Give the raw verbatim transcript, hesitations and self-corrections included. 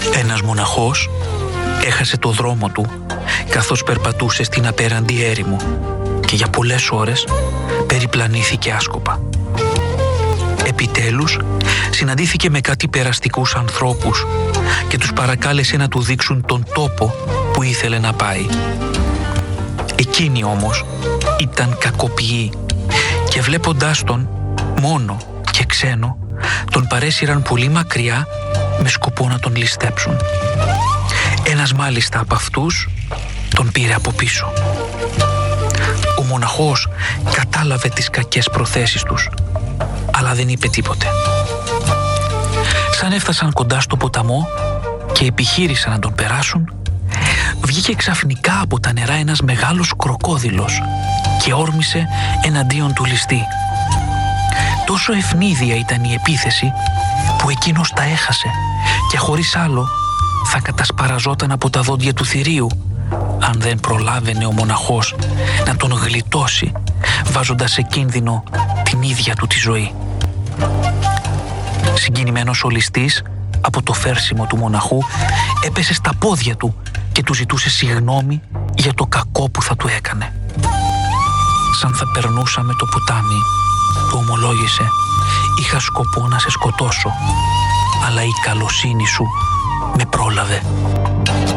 Ένας μοναχός έχασε το δρόμο του καθώς περπατούσε στην απέραντη έρημο και για πολλές ώρες περιπλανήθηκε άσκοπα. Επιτέλους συναντήθηκε με κάτι περαστικούς ανθρώπους και τους παρακάλεσε να του δείξουν τον τόπο που ήθελε να πάει. Εκείνοι όμως ήταν κακοποιοί και βλέποντάς τον μόνο και ξένο τον παρέσυραν πολύ μακριά με σκοπό να τον ληστέψουν. Ένας μάλιστα από αυτούς τον πήρε από πίσω. Ο μοναχός κατάλαβε τις κακές προθέσεις τους, αλλά δεν είπε τίποτε. Σαν έφτασαν κοντά στο ποταμό και επιχείρησαν να τον περάσουν, βγήκε ξαφνικά από τα νερά ένας μεγάλος κροκόδιλος και όρμησε εναντίον του ληστή. Τόσο ευνίδια ήταν η επίθεση που εκείνος τα έχασε και χωρίς άλλο θα κατασπαραζόταν από τα δόντια του θηρίου αν δεν προλάβαινε ο μοναχός να τον γλιτώσει, βάζοντας σε κίνδυνο την ίδια του τη ζωή. Συγκινημένος ο ληστής από το φέρσιμο του μοναχού έπεσε στα πόδια του και του ζητούσε συγγνώμη για το κακό που θα του έκανε. Σαν θα περνούσα με το ποτάμι, του ομολόγησε, είχα σκοπό να σε σκοτώσω, αλλά η καλοσύνη σου με πρόλαβε.